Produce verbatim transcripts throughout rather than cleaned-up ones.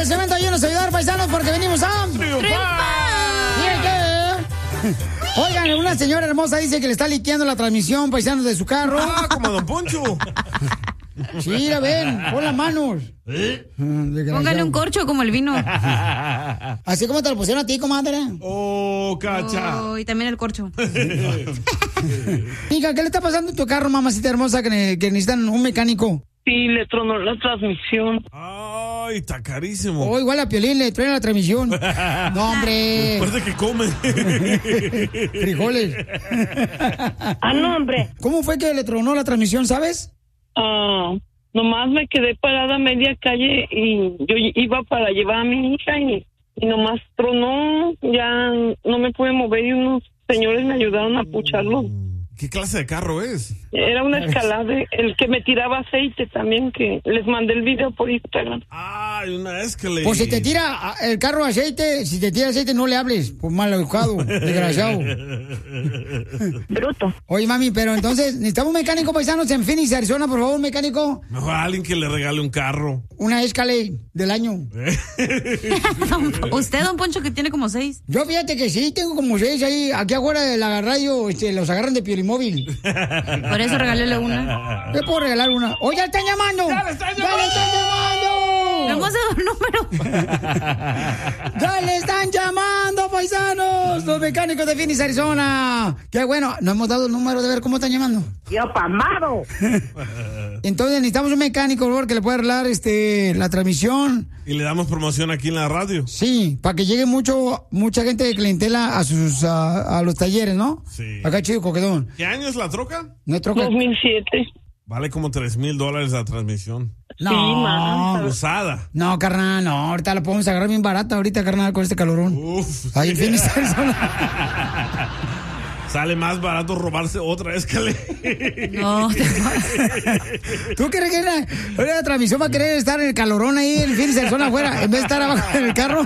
el cemento ayúdanos a ayudar, paisanos, porque venimos a... ¡Triunfar! Oigan, una señora hermosa dice que le está liqueando la transmisión, paisanos, de su carro. Ah, como Don Poncho. Sí, la ven, pon las manos. ¿Eh? Póngale un corcho como el vino. Así como te lo pusieron a ti, comadre. Oh, cacha. Oh, y también el corcho. Mija, ¿qué le está pasando a tu carro, mamacita hermosa, que, ne- que necesitan un mecánico? Sí, le tronó la transmisión. Ay, está carísimo. Oh, igual a Piolín le traen la transmisión. No, hombre. Parece que come. Frijoles. Ah, no, hombre. ¿Cómo fue que le tronó la transmisión, sabes? Ah, nomás me quedé parada a media calle y yo iba para llevar a mi hija y, y nomás tronó. Ya no me pude mover y unos señores me ayudaron a pucharlo. ¿Qué clase de carro es? Era una Escalade, el que me tiraba aceite también, que les mandé el video por Instagram. Ay, una Escalade. Pues si te tira el carro aceite, si te tira aceite, no le hables. Pues mal educado, desgraciado. Bruto. Oye, mami, pero entonces, necesitamos un mecánico, paisanos, en Phoenix, Arizona, por favor, un mecánico. Mejor a alguien que le regale un carro. Una Escalade del año. Usted, don Poncho, que tiene como seis. Yo fíjate que sí, tengo como seis ahí. Aquí afuera de la radio, este, los agarran de Piolimóvil. Por eso regalé una. ¿Qué puedo regalar una? ¡Oh, ya están llamando! ¡Ya le están ¡Ya le están llamando! Vamos a dar un número. ¡Ya le están llamando, paisanos! Los mecánicos de Phoenix, Arizona. ¡Qué bueno! No hemos dado el número de ver cómo están llamando. ¡Yo pamado! Entonces necesitamos un mecánico, por favor, que le pueda arreglar este, la transmisión. Y le damos promoción aquí en la radio. Sí, para que llegue mucho, mucha gente de clientela a sus a, a los talleres, ¿no? Sí. Acá chido, coquedón. ¿Qué año es la troca? No es troca. dos mil siete. Vale como tres mil dólares la transmisión. No, Sí, man. Usada. no, carnal, no. Ahorita la podemos agarrar bien barata, ahorita, carnal, con este calorón. Uf. Ahí en Phoenix, Arizona. Sale más barato robarse otra Escalade. No, te ¿Tú crees que la, la transmisión va a querer estar en el calorón ahí en Phoenix, Arizona, afuera, en vez de estar abajo en el carro?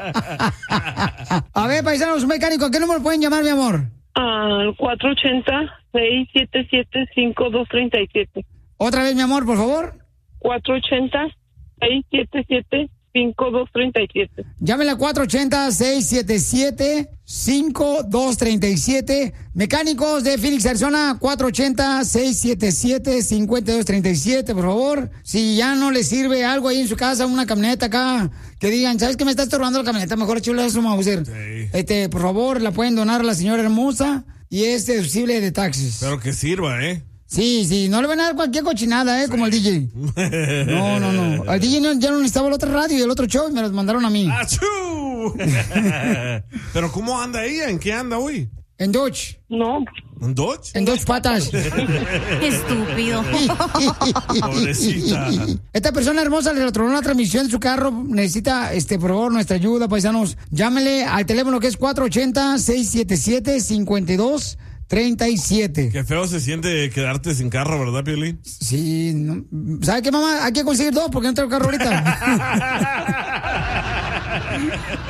A ver, paisanos, un mecánico, ¿a qué número pueden llamar, mi amor? Al cuatro ochenta, seis siete siete, cinco dos tres siete. Otra vez, mi amor, por favor. cuatro ochenta, seis siete siete, cinco dos tres siete. Llámela cuatro ochenta, seis siete siete, cinco dos tres siete. Mecánicos de Phoenix, Arizona, cuatro ochenta, seis siete siete, cinco dos tres siete, por favor. Si ya no le sirve algo ahí en su casa, una camioneta acá, que digan, ¿sabes qué me está estorbando la camioneta? Mejor chulo eso, Mauser. Sí. Este, por favor, la pueden donar a la señora hermosa y es deducible de taxes. Pero que sirva, ¿eh? Sí, sí, no le van a dar cualquier cochinada, ¿eh? Como el D J. No, no, no. Al D J no- ya no necesitaba el otro radio y el otro show y me los mandaron a mí. ¡Achú! Pero ¿cómo anda ella? ¿En qué anda hoy? En Dodge. No, ¿En Dodge? En dos patas. Estúpido. Pobrecita. Esta persona hermosa le retronó la transmisión de su carro. Necesita, este, por favor, nuestra ayuda, paisanos. Llámele al teléfono que es cuatro ochenta, seis siete siete, cinco dos tres siete. Qué feo se siente quedarte sin carro, ¿verdad, Piolín? Sí, no, ¿sabe qué, mamá? Hay que conseguir dos porque no tengo carro ahorita.